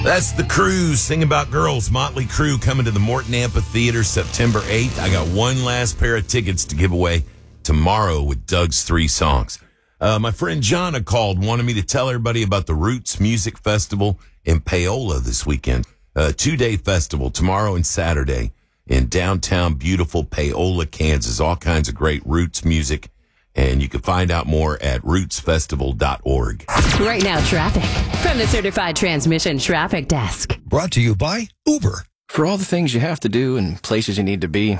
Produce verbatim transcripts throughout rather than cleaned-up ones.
That's The Cruise, Sing About Girls. Motley Crue coming to the Morton Amphitheater September eighth. I got one last pair of tickets to give away tomorrow with Doug's three songs. Uh, my friend Jonna called, wanted me to tell everybody about the Roots Music Festival in Paola this weekend. A two-day festival tomorrow and Saturday in downtown beautiful Paola, Kansas. All kinds of great Roots music. And you can find out more at roots festival dot org. Right now, traffic from the Certified Transmission Traffic Desk. Brought to you by Uber. For all the things you have to do and places you need to be,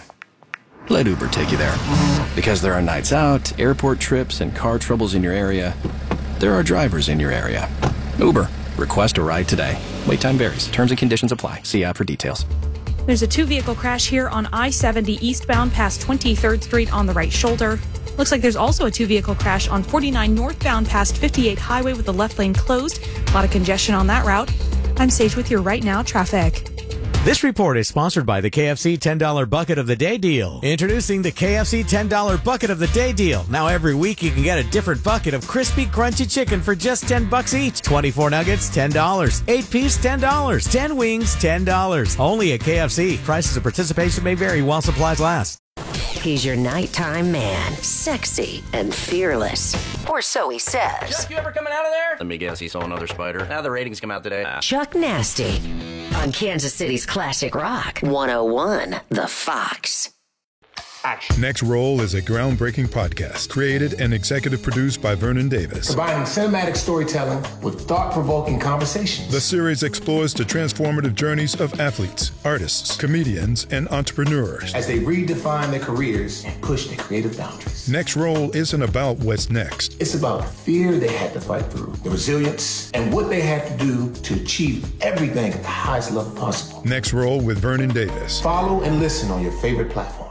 let Uber take you there. Because there are nights out, airport trips, and car troubles in your area, there are drivers in your area. Uber. Request a ride today. Wait time varies. Terms and conditions apply. See app for details. There's a two-vehicle crash here on I seventy eastbound past twenty-third Street on the right shoulder. Looks like there's also a two-vehicle crash on forty-nine northbound past fifty-eight Highway with the left lane closed. A lot of congestion on that route. I'm Sage with your Right Now traffic. This report is sponsored by the K F C ten dollar Bucket of the Day deal. Introducing the K F C ten dollar Bucket of the Day deal. Now every week you can get a different bucket of crispy, crunchy chicken for just ten bucks each. twenty-four nuggets, ten dollars. eight piece, ten dollars. ten wings, ten dollars. Only at K F C. Prices of participation may vary while supplies last. He's your nighttime man, sexy and fearless. Or so he says. Chuck, you ever coming out of there? Let me guess, he saw another spider. Now the ratings come out today. Ah. Chuck Nasty on Kansas City's classic rock. one oh one The Fox. Action. Next Roll is a groundbreaking podcast created and executive produced by Vernon Davis. Combining cinematic storytelling with thought-provoking conversations. The series explores the transformative journeys of athletes, artists, comedians, and entrepreneurs as they redefine their careers and push their creative boundaries. Next Roll isn't about what's next. It's about the fear they had to fight through, the resilience, and what they had to do to achieve everything at the highest level possible. Next Roll with Vernon Davis. Follow and listen on your favorite platform.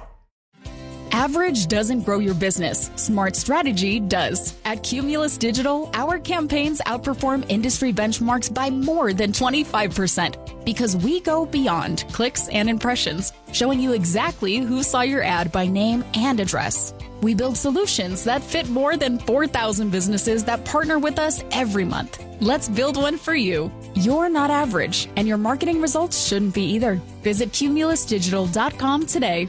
Average doesn't grow your business. Smart strategy does. At Cumulus Digital, our campaigns outperform industry benchmarks by more than twenty-five percent because we go beyond clicks and impressions, showing you exactly who saw your ad by name and address. We build solutions that fit more than four thousand businesses that partner with us every month. Let's build one for you. You're not average, and your marketing results shouldn't be either. Visit cumulus digital dot com today.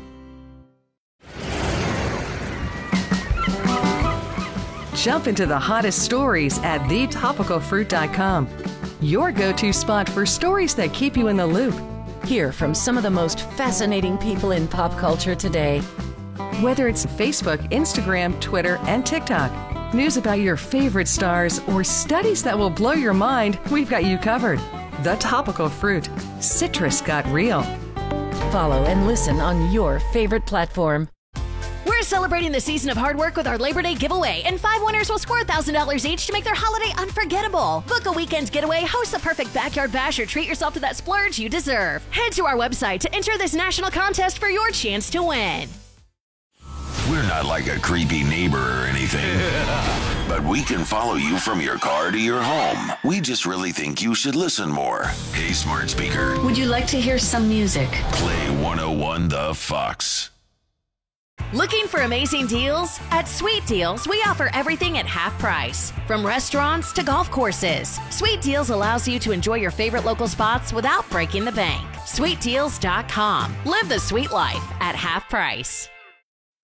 Jump into the hottest stories at the topical fruit dot com. Your go-to spot for stories that keep you in the loop. Hear from some of the most fascinating people in pop culture today. Whether it's Facebook, Instagram, Twitter, and TikTok, news about your favorite stars, or studies that will blow your mind, we've got you covered. The Topical Fruit. Citrus got real. Follow and listen on your favorite platform. We're celebrating the season of hard work with our Labor Day giveaway, and five winners will score one thousand dollars each to make their holiday unforgettable. Book a weekend getaway, host the perfect backyard bash, or treat yourself to that splurge you deserve. Head to our website to enter this national contest for your chance to win. We're not like a creepy neighbor or anything, but we can follow you from your car to your home. We just really think you should listen more. Hey, smart speaker. Would you like to hear some music? Play one oh one The Fox. Looking for amazing deals? At Sweet Deals, we offer everything at half price. From restaurants to golf courses, Sweet Deals allows you to enjoy your favorite local spots without breaking the bank. sweet deals dot com. Live the sweet life at half price.